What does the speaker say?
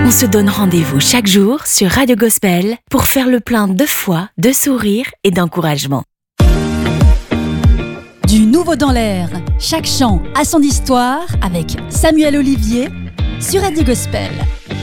On se donne rendez-vous chaque jour sur Radio Gospel pour faire le plein de foi, de sourire et d'encouragement. Du nouveau dans l'air, chaque chant a son histoire avec Samuel Olivier sur Radio Gospel.